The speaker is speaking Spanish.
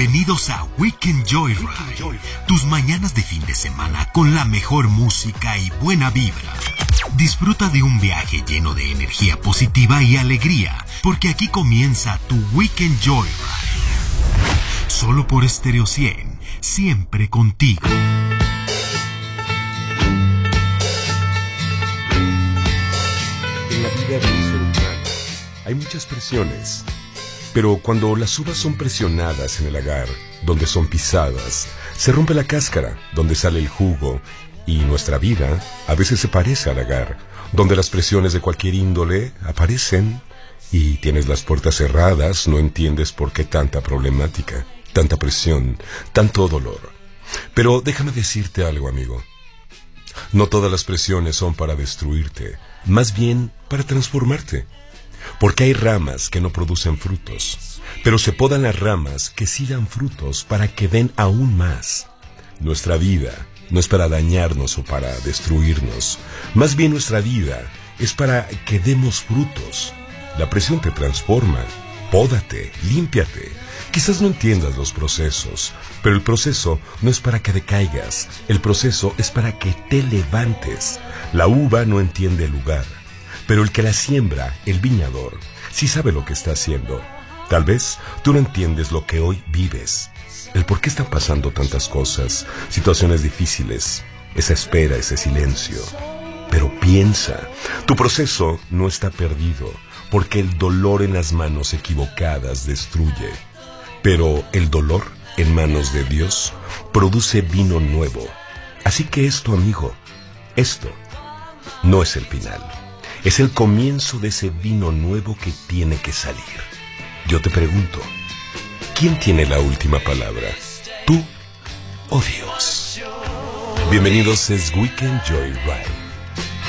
Bienvenidos a Weekend Joyride, tus mañanas de fin de semana con la mejor música y buena vibra. Disfruta de un viaje lleno de energía positiva y alegría, porque aquí comienza tu Weekend Joyride. Solo por Stereo 100, siempre contigo. En la vida de un ser humano hay muchas presiones. Pero cuando las uvas son presionadas en el agar, donde son pisadas, se rompe la cáscara, donde sale el jugo, y nuestra vida a veces se parece al agar, donde las presiones de cualquier índole aparecen, y tienes las puertas cerradas, no entiendes por qué tanta problemática, tanta presión, tanto dolor. Pero déjame decirte algo, amigo. No todas las presiones son para destruirte, más bien para transformarte. Porque hay ramas que no producen frutos, pero se podan las ramas que sí dan frutos para que den aún más. Nuestra vida no es para dañarnos o para destruirnos, más bien nuestra vida es para que demos frutos. La presión te transforma, pódate, límpiate. Quizás no entiendas los procesos, pero el proceso no es para que decaigas, el proceso es para que te levantes. La uva no entiende el lugar, pero el que la siembra, el viñador, sí sabe lo que está haciendo. Tal vez tú no entiendes lo que hoy vives, el por qué están pasando tantas cosas, situaciones difíciles, esa espera, ese silencio. Pero piensa, tu proceso no está perdido, porque el dolor en las manos equivocadas destruye. Pero el dolor en manos de Dios produce vino nuevo. Así que esto, amigo, esto no es el final. Es el comienzo de ese vino nuevo que tiene que salir. Yo te pregunto, ¿quién tiene la última palabra? ¿Tú o Dios? Bienvenidos a Weekend Joyride.